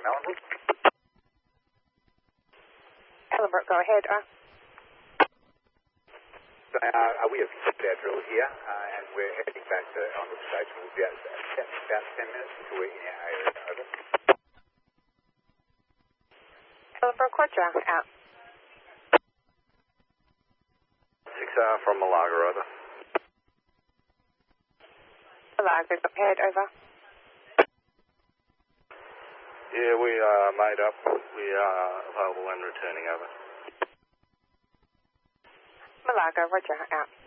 Melanie. Ellenbrook, go ahead. We have Federal here, and we're heading back on the station. We'll be about 10 minutes until we're in our area. Over. Ellenbrook, Roger, out. 6R from Malaga, over. Malaga, go ahead, over. Yeah, we are made up. We are available and returning, over. Malaga, Roger, out.